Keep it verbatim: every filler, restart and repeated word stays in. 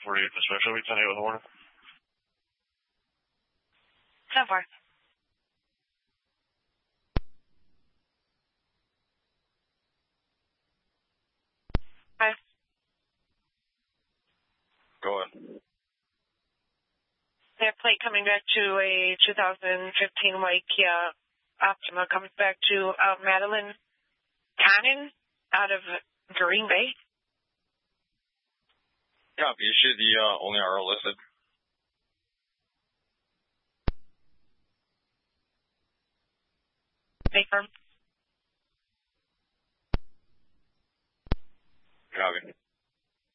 forty-eight dispatch. Should we ten eight with a warning? So far. Hi. Go ahead. Their plate coming back to a two thousand fifteen white Kia Optima comes back to uh, Madeline Cannon out of Green Bay. Copy. Is she the uh, only R O listed? Confirm.